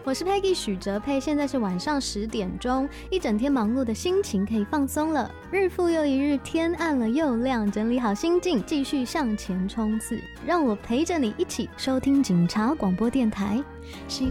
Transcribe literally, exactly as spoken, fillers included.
我是 Peggy 许哲佩，现在是晚上十点钟，一整天忙碌的心情可以放松了。日复又一日，天暗了又亮，整理好心境，继续向前冲刺。让我陪着你一起收听警察广播电台。喜